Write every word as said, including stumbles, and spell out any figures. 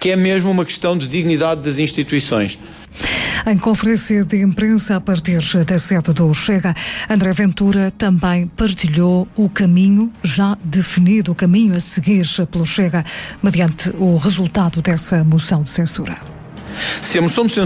que é mesmo uma questão de dignidade das instituições. Em conferência de imprensa a partir da sede do Chega, André Ventura também partilhou o caminho já definido, o caminho a seguir pelo Chega, mediante o resultado dessa moção de censura. Se a moção de censura